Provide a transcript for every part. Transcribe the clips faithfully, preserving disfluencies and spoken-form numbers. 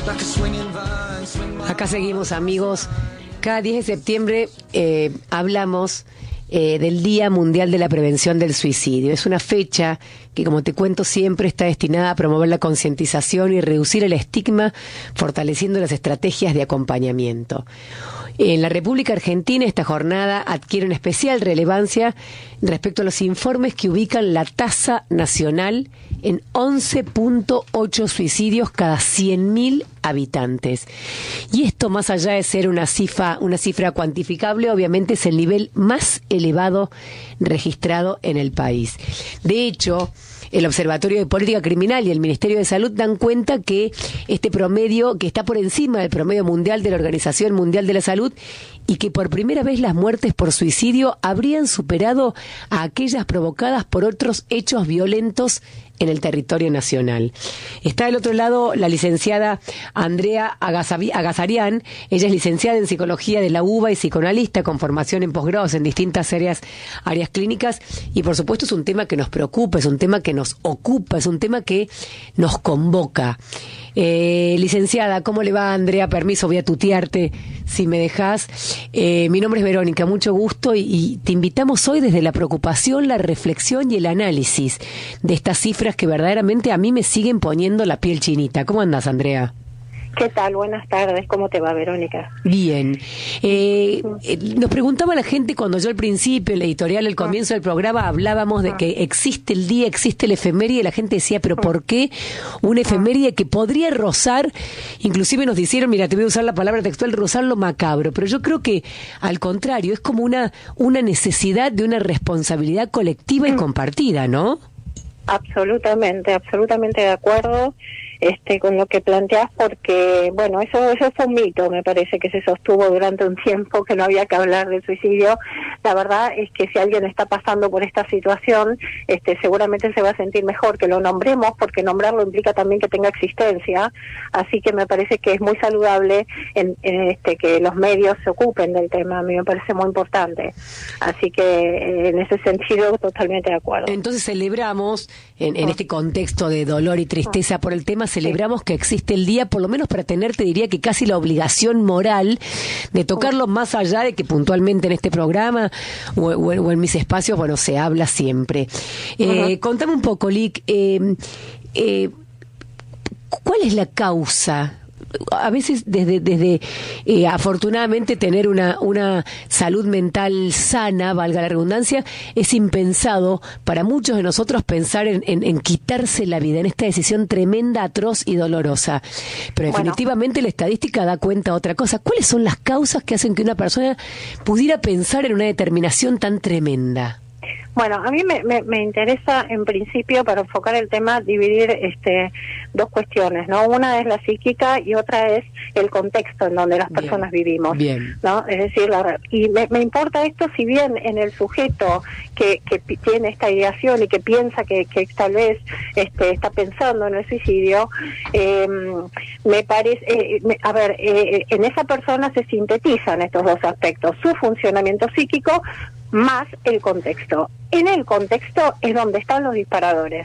Acá seguimos, amigos. Cada diez de septiembre eh, hablamos eh, del Día Mundial de la Prevención del Suicidio. Es una fecha que, como te cuento siempre, está destinada a promover la concientización y reducir el estigma, fortaleciendo las estrategias de acompañamiento. En la República Argentina, esta jornada adquiere una especial relevancia respecto a los informes que ubican la tasa nacional en once punto ocho suicidios cada cien mil habitantes. Y esto, más allá de ser una cifra, una cifra cuantificable, obviamente es el nivel más elevado registrado en el país. De hecho, el Observatorio de Política Criminal y el Ministerio de Salud dan cuenta que este promedio, que está por encima del promedio mundial de la Organización Mundial de la Salud, y que por primera vez las muertes por suicidio habrían superado a aquellas provocadas por otros hechos violentos en el territorio nacional. Está del otro lado la licenciada Andrea Agazarian. Ella es licenciada en Psicología de la UBA y psicoanalista con formación en posgrados en distintas áreas, áreas clínicas, y por supuesto es un tema que nos preocupa, es un tema que nos ocupa, es un tema que nos convoca. Eh, licenciada, ¿cómo le va, Andrea? Permiso, voy a tutearte si me dejás. Eh, mi nombre es Verónica, mucho gusto, y, y te invitamos hoy desde la preocupación, la reflexión y el análisis de estas cifras que verdaderamente a mí me siguen poniendo la piel chinita. ¿Cómo andás, Andrea? ¿Qué tal? Buenas tardes. ¿Cómo te va, Verónica? Bien. Eh, eh, nos preguntaba la gente cuando yo al principio, el editorial, al comienzo del programa, hablábamos de que existe el día, existe la efeméride, y la gente decía, pero ¿por qué una efeméride que podría rozar? Inclusive nos dijeron, mira, te voy a usar la palabra textual, rozar lo macabro, pero yo creo que al contrario, es como una, una necesidad de una responsabilidad colectiva y compartida, ¿no? Absolutamente, absolutamente de acuerdo. Este, con lo que planteas, porque, bueno, eso eso fue un mito, me parece, que se sostuvo durante un tiempo, que no había que hablar del suicidio. La verdad es que si alguien está pasando por esta situación, este, seguramente se va a sentir mejor que lo nombremos, porque nombrarlo implica también que tenga existencia, así que me parece que es muy saludable en, en este que los medios se ocupen del tema. A mí me parece muy importante, así que en ese sentido totalmente de acuerdo. Entonces celebramos, en, en este contexto de dolor y tristeza por el tema, celebramos que existe el día, por lo menos para tener, te diría que casi la obligación moral de tocarlo, más allá de que puntualmente en este programa o, o, o en mis espacios, bueno, se habla siempre. Eh, uh-huh. Contame un poco, Lic, eh, eh, ¿cuál es la causa? A veces desde desde eh, afortunadamente tener una una salud mental sana, valga la redundancia, es impensado para muchos de nosotros pensar en, en, en quitarse la vida, en esta decisión tremenda, atroz y dolorosa. Pero definitivamente bueno, la estadística da cuenta de otra cosa. ¿Cuáles son las causas que hacen que una persona pudiera pensar en una determinación tan tremenda? Bueno, a mí me, me, me interesa, en principio, para enfocar el tema, dividir este dos cuestiones, ¿no? Una es la psíquica y otra es el contexto en donde las bien, personas vivimos, bien. ¿no? Es decir, la, y me, me importa esto, si bien en el sujeto que, que tiene esta ideación y que piensa que, que tal vez este, está pensando en el suicidio, eh, me parece, eh, me, a ver, eh, en esa persona se sintetizan estos dos aspectos, su funcionamiento psíquico más el contexto. En el contexto es donde están los disparadores.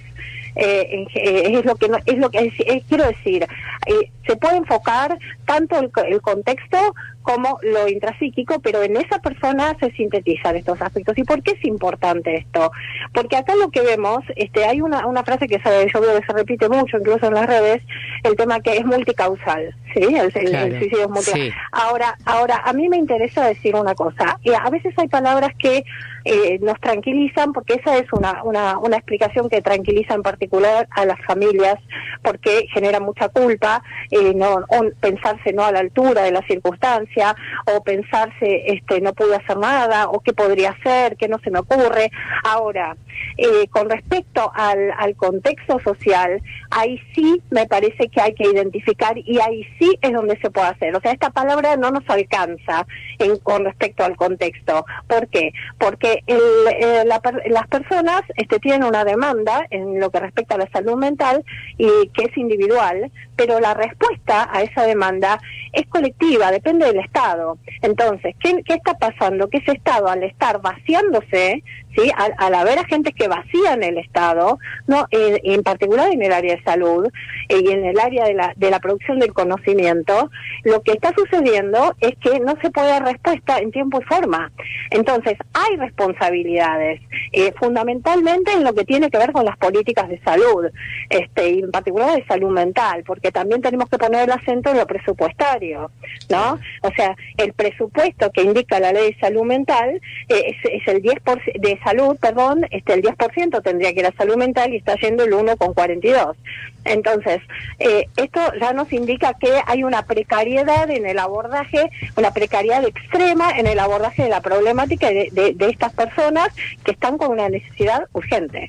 Eh, eh, es lo que no, es lo que eh, quiero decir. Eh, se puede enfocar tanto el, el contexto como lo intrapsíquico, pero en esa persona se sintetizan estos aspectos. ¿Y por qué es importante esto? Porque acá lo que vemos, este, hay una, una frase que se, yo veo que se repite mucho, incluso en las redes, el tema que es multicausal, ¿sí? El, el, claro, el suicidio es multicausal. Sí. Ahora, ahora, a mí me interesa decir una cosa. Eh, a veces hay palabras que eh, nos tranquilizan, porque esa es una, una, una explicación que tranquiliza en particular a las familias, porque genera mucha culpa, eh, no, o pensarse no a la altura de la circunstancia, o pensarse este no pude hacer nada, o qué podría hacer, qué no se me ocurre. Ahora, eh, con respecto al, al contexto social, ahí sí me parece que hay que identificar, y ahí sí es donde se puede hacer. O sea, esta palabra no nos alcanza en, con respecto al contexto. ¿Por qué? Porque el, eh, la, las personas este, tienen una demanda en lo que respecta a la salud mental, y que es individual, pero la respuesta a esa demanda es colectiva, depende del Estado. Entonces, ¿qué, qué está pasando? Que ese Estado, al estar vaciándose, ¿sí? Al, al haber agentes que vacían el Estado, no, eh, en particular en el área de salud eh, y en el área de la, de la producción del conocimiento, lo que está sucediendo es que no se puede dar respuesta en tiempo y forma. Entonces, hay responsabilidades, eh, fundamentalmente en lo que tiene que ver con las políticas de salud, este, y en particular de salud mental, porque también tenemos que poner el acento en lo presupuestario, ¿no? O sea, el presupuesto que indica la ley de salud mental eh, es, es el diez por ciento de salud, perdón, este, el diez por ciento tendría que ir a salud mental y está yendo el uno coma cuarenta y dos. Entonces, eh, esto ya nos indica que hay una precariedad en el abordaje, una precariedad extrema en el abordaje de la problemática de, de, de estas personas que están con una necesidad urgente.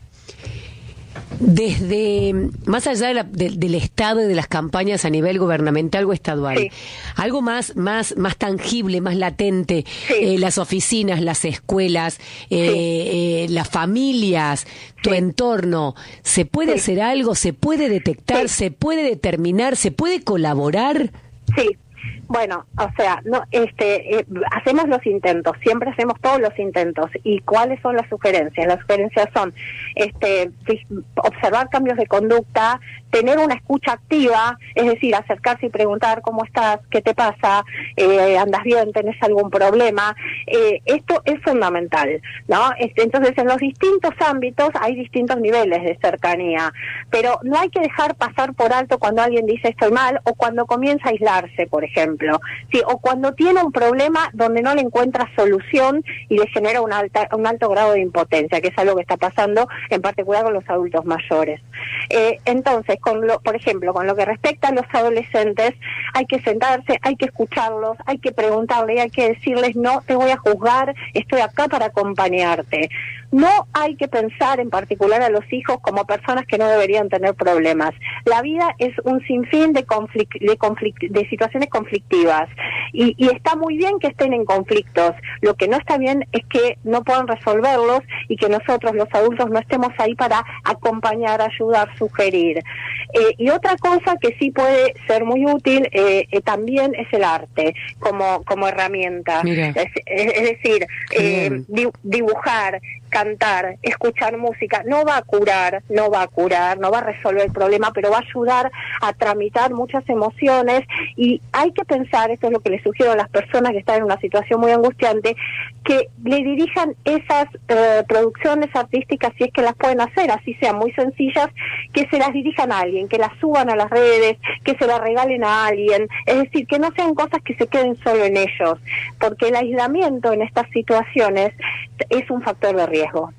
Desde, más allá de la, de, del Estado y de las campañas a nivel gubernamental o estadual, sí. algo más, más, más tangible, más latente, sí. eh, las oficinas, las escuelas, eh, sí. eh, las familias, tu sí. entorno, ¿se puede sí. hacer algo? ¿Se puede detectar? Sí. ¿Se puede determinar? ¿Se puede colaborar? Sí. Bueno, o sea, no, este, eh, hacemos los intentos, siempre hacemos todos los intentos. ¿Y cuáles son las sugerencias? Las sugerencias son, este, observar cambios de conducta, tener una escucha activa, es decir, acercarse y preguntar cómo estás, qué te pasa, eh, andas bien, tenés algún problema. Eh, esto es fundamental, ¿no? Este, entonces, en los distintos ámbitos hay distintos niveles de cercanía, pero no hay que dejar pasar por alto cuando alguien dice estoy mal o cuando comienza a aislarse, por ejemplo, sí, o cuando tiene un problema donde no le encuentra solución y le genera un, alta, un alto grado de impotencia, que es algo que está pasando en particular con los adultos mayores. Eh, entonces, con lo, por ejemplo, con lo que respecta a los adolescentes, hay que sentarse, hay que escucharlos, hay que preguntarle, hay que decirles no te voy a juzgar, estoy acá para acompañarte. No hay que pensar en particular a los hijos como personas que no deberían tener problemas. La vida es un sinfín de, conflic de, conflict de situaciones conflictivas y, y está muy bien que estén en conflictos. Lo que no está bien es que no puedan resolverlos y que nosotros los adultos no estemos ahí para acompañar, ayudar, sugerir. Eh, y otra cosa que sí puede ser muy útil eh, eh, también es el arte como, como herramienta. Es, es, es decir, eh, di dibujar, cantar, escuchar música, no va a curar, no va a curar, no va a resolver el problema, pero va a ayudar a tramitar muchas emociones y hay que pensar, esto es lo que les sugiero a las personas que están en una situación muy angustiante, que le dirijan esas eh, producciones artísticas si es que las pueden hacer, así sean muy sencillas, que se las dirijan a alguien, que las suban a las redes, que se las regalen a alguien, es decir, que no sean cosas que se queden solo en ellos, porque el aislamiento en estas situaciones es un factor de riesgo.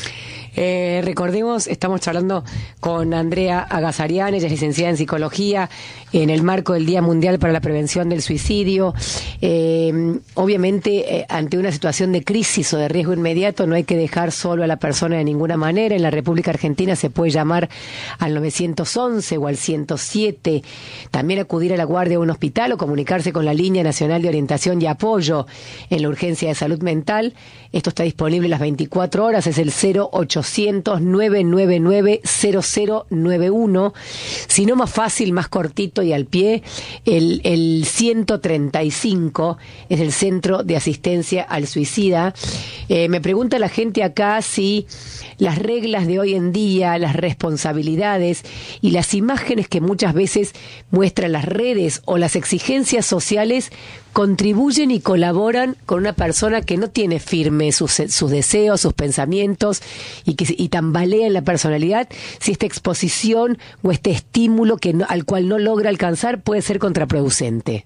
Eh, recordemos, estamos charlando con Andrea Agazarian, ella es licenciada en Psicología, en el marco del Día Mundial para la Prevención del Suicidio. Eh, obviamente, eh, ante una situación de crisis o de riesgo inmediato, no hay que dejar solo a la persona de ninguna manera. En la República Argentina se puede llamar al nueve once o al ciento siete, también acudir a la guardia de un hospital o comunicarse con la Línea Nacional de Orientación y Apoyo en la Urgencia de Salud Mental. Esto está disponible las veinticuatro horas, es el cero ochocientos, nueve nueve nueve, cero cero nueve uno. Si no, más fácil, más cortito y al pie, el, el ciento treinta y cinco es el Centro de Asistencia al Suicida. Eh, me pregunta la gente acá si las reglas de hoy en día, las responsabilidades y las imágenes que muchas veces muestran las redes o las exigencias sociales contribuyen y colaboran con una persona que no tiene firme sus, sus deseos, sus pensamientos y que y tambalea en la personalidad, si esta exposición o este estímulo que no, al cual no logra alcanzar puede ser contraproducente.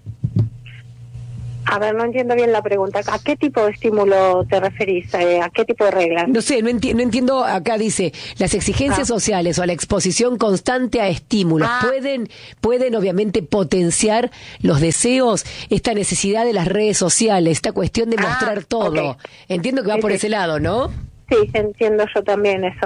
A ver, no entiendo bien la pregunta. ¿A qué tipo de estímulo te referís? Eh, ¿A qué tipo de reglas? No sé, no, enti no entiendo. Acá dice, las exigencias ah. sociales o la exposición constante a estímulos ah. pueden, pueden obviamente potenciar los deseos, esta necesidad de las redes sociales, esta cuestión de mostrar ah, todo. Okay. Entiendo que va sí, por sí. ese lado, ¿no? Sí, entiendo yo también eso.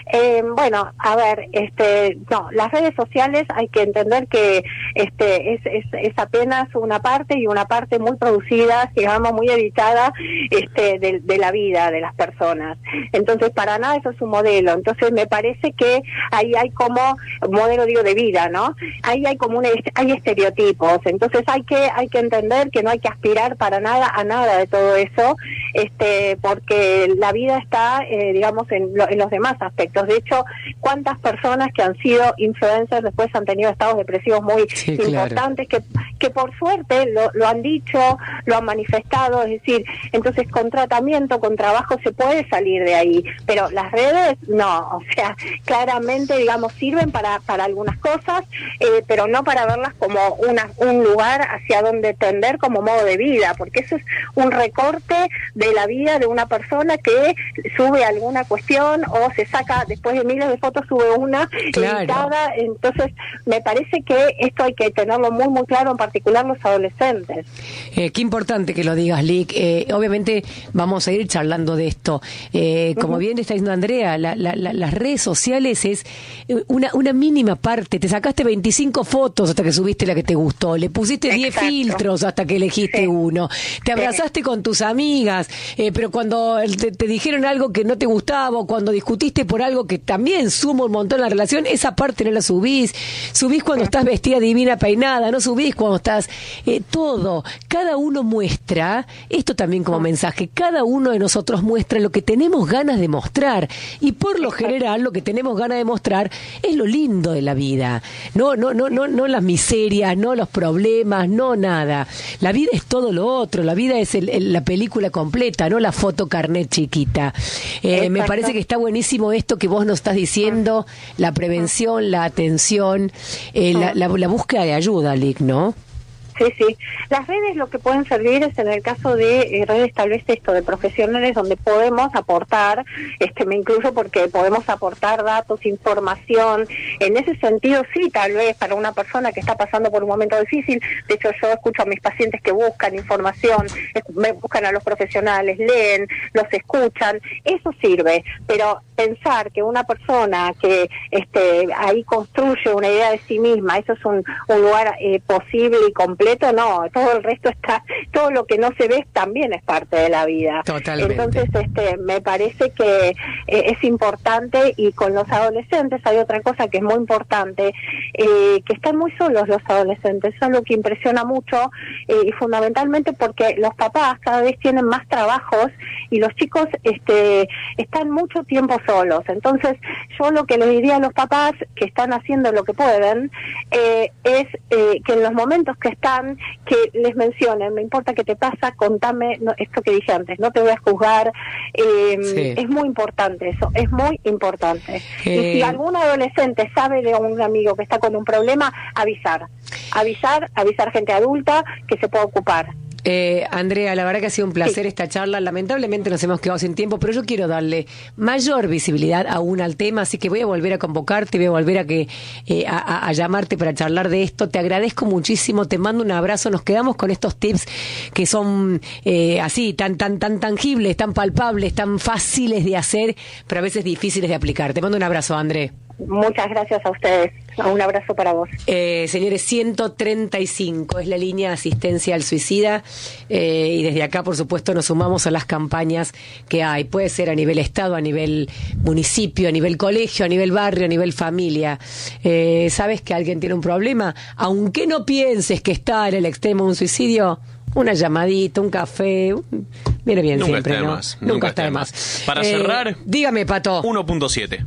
Eh, bueno, a ver, este, no, las redes sociales hay que entender que este es, es, es apenas una parte y una parte muy producida, digamos, muy editada este, de, de la vida de las personas. Entonces, para nada eso es un modelo. Entonces, me parece que ahí hay como modelo, digo, de vida, ¿no? Ahí hay como un, hay estereotipos. Entonces, hay que hay que entender que no hay que aspirar para nada a nada de todo eso, este, porque la vida está, eh, digamos, en, lo, en los demás aspectos. De hecho, cuántas personas que han sido influencers después han tenido estados depresivos muy sí, importantes, claro. que, que por suerte lo, lo han dicho, lo han manifestado, es decir, entonces con tratamiento, con trabajo se puede salir de ahí, pero las redes no, o sea, claramente, digamos, sirven para, para algunas cosas, eh, pero no para verlas como una, un lugar hacia donde tender como modo de vida, porque eso es un recorte de la vida de una persona que sube alguna cuestión o se saca después de miles de fotos, sube una claro. editada. Entonces me parece que esto hay que tenerlo muy muy claro, en particular los adolescentes. Eh, qué importante que lo digas, Lic. Eh, obviamente vamos a ir charlando de esto. Eh, como uh-huh. bien está diciendo Andrea, la, la, la, las redes sociales es una, una mínima parte. Te sacaste veinticinco fotos hasta que subiste la que te gustó, le pusiste Exacto. diez filtros hasta que elegiste sí. uno, te abrazaste sí. con tus amigas, eh, pero cuando te, te dijeron algo que no te gustaba, o cuando discutiste por algo que también suma un montón la relación, esa parte no la subís, subís cuando estás vestida divina, peinada, no subís cuando estás, eh, todo, cada uno muestra, esto también como mensaje, cada uno de nosotros muestra lo que tenemos ganas de mostrar, y por lo general lo que tenemos ganas de mostrar es lo lindo de la vida, no, no, no, no, no las miserias, no los problemas, no nada, la vida es todo lo otro, la vida es el, el, la película completa, no la foto carnet chiquita. Eh, me parece que está buenísimo esto que vos nos estás diciendo, la prevención, la atención, eh, la, la, la búsqueda de ayuda, Lic, ¿no? Sí, sí. Las redes lo que pueden servir es en el caso de eh, redes tal vez esto de profesionales donde podemos aportar, este me incluyo porque podemos aportar datos, información, en ese sentido sí, tal vez para una persona que está pasando por un momento difícil. De hecho yo escucho a mis pacientes que buscan información, me buscan a los profesionales, leen, los escuchan, eso sirve, pero pensar que una persona que este ahí construye una idea de sí misma, eso es un, un lugar eh, posible y completo, no, todo el resto está, todo lo que no se ve también es parte de la vida. Totalmente. Entonces, este, me parece que eh, es importante, y con los adolescentes hay otra cosa que es muy importante, eh, que están muy solos los adolescentes, eso es lo que impresiona mucho, eh, y fundamentalmente porque los papás cada vez tienen más trabajos y los chicos este, están mucho tiempo solos. Entonces, yo lo que les diría a los papás que están haciendo lo que pueden, eh, es eh, que en los momentos que están, que les mencionen, me importa qué te pasa, contame, no, esto que dije antes, no te voy a juzgar, eh, sí. es muy importante eso, es muy importante. Eh... Y si algún adolescente sabe de un amigo que está con un problema, avisar, avisar, avisar gente adulta que se pueda ocupar. Eh, Andrea, la verdad que ha sido un placer sí. esta charla. Lamentablemente nos hemos quedado sin tiempo, pero yo quiero darle mayor visibilidad aún al tema, así que voy a volver a convocarte, voy a volver a que eh, a, a llamarte para charlar de esto. Te agradezco muchísimo, te mando un abrazo. Nos quedamos con estos tips que son eh, así, tan tan tan tangibles, tan palpables, tan fáciles de hacer, pero a veces difíciles de aplicar. Te mando un abrazo, André. Muchas gracias a ustedes. Un abrazo para vos. Eh, señores, ciento treinta y cinco es la línea de asistencia al suicida, eh, y desde acá, por supuesto, nos sumamos a las campañas que hay. Puede ser a nivel estado, a nivel municipio, a nivel colegio, a nivel barrio, a nivel familia. Eh, ¿Sabes que alguien tiene un problema? Aunque no pienses que está en el extremo de un suicidio, una llamadita, un café, un... viene bien. Nunca siempre, está de ¿no? más. Nunca, Nunca está de más. más. Para eh, cerrar, dígame, Pato. uno punto siete.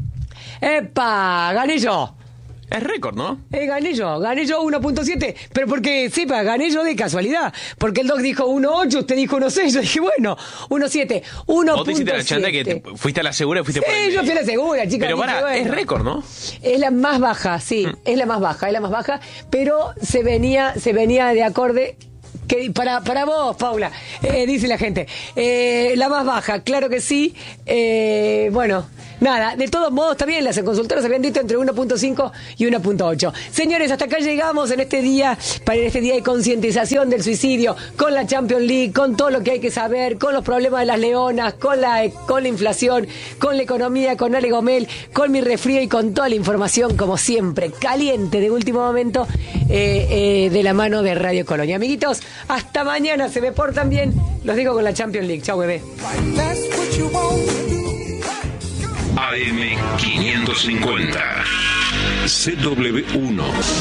¡Epa! ¡Gané yo! Es récord, ¿no? Eh, gané yo, gané yo uno punto siete, pero porque, sepa, gané yo de casualidad, porque el doc dijo uno punto ocho, usted dijo uno punto seis, yo dije, bueno, uno punto siete, uno punto siete. Vos te hiciste la chanta que te, fuiste a la segura y fuiste sí, por el yo fui a la segura, chica. Pero para, bueno, es récord, ¿no? Es la más baja, sí, mm. es la más baja, es la más baja, pero se venía, se venía de acorde Que para, para vos, Paula, eh, dice la gente. Eh, la más baja, claro que sí. Eh, bueno, nada, de todos modos, también las consultoras habían dicho entre uno punto cinco y uno punto ocho. Señores, hasta acá llegamos en este día, para este día de concientización del suicidio, con la Champions League, con todo lo que hay que saber, con los problemas de las leonas, con la, con la inflación, con la economía, con Ale Gomel, con mi resfrío y con toda la información, como siempre, caliente de último momento, eh, eh, de la mano de Radio Colonia. Amiguitos, hasta mañana, se me portan bien. Los digo con la Champions League. Chau, bebé. A M quinientos cincuenta C W uno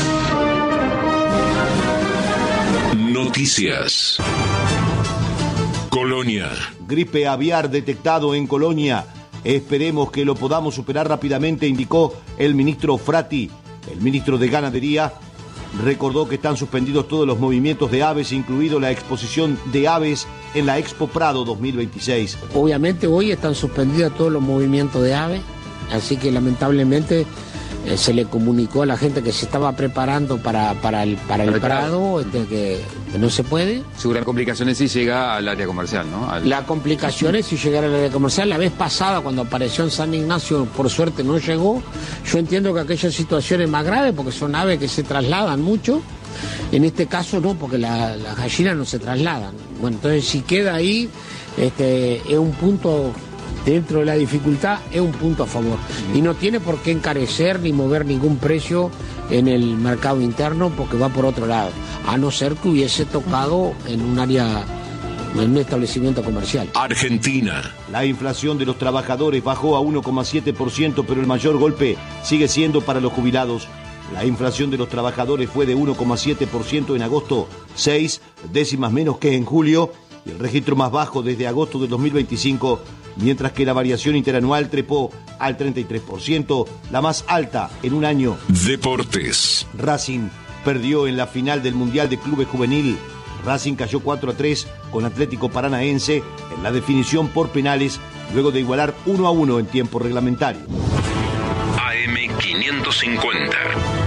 Noticias. Colonia. Gripe aviar detectado en Colonia. Esperemos que lo podamos superar rápidamente, indicó el ministro Frati. El ministro de Ganadería recordó que están suspendidos todos los movimientos de aves, incluido la exposición de aves en la Expo Prado dos mil veintiséis. Obviamente hoy están suspendidos todos los movimientos de aves, así que lamentablemente eh, se le comunicó a la gente que se estaba preparando para, para el, para el Prado, este, que, que no se puede. Seguro la complicación es si llega al área comercial, ¿no? Al... La complicación es si llegara al área comercial. La vez pasada, cuando apareció en San Ignacio, por suerte no llegó. Yo entiendo que aquella situación es más grave porque son aves que se trasladan mucho. En este caso no, porque la, las gallinas no se trasladan. Bueno, entonces si queda ahí, este, es un punto... Dentro de la dificultad es un punto a favor y no tiene por qué encarecer ni mover ningún precio en el mercado interno porque va por otro lado, a no ser que hubiese tocado en un área, en un establecimiento comercial. Argentina. La inflación de los trabajadores bajó a uno coma siete por ciento, pero el mayor golpe sigue siendo para los jubilados. La inflación de los trabajadores fue de uno coma siete por ciento en agosto, seis décimas menos que en julio, y el registro más bajo desde agosto de dos mil veinticinco, mientras que la variación interanual trepó al treinta y tres por ciento, la más alta en un año. Deportes. Racing perdió en la final del Mundial de Clubes Juvenil. Racing cayó cuatro a tres con Atlético Paranaense en la definición por penales, luego de igualar uno a uno en tiempo reglamentario. A M quinientos cincuenta.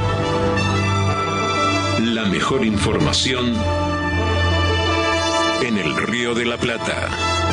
La mejor información en el Río de la Plata.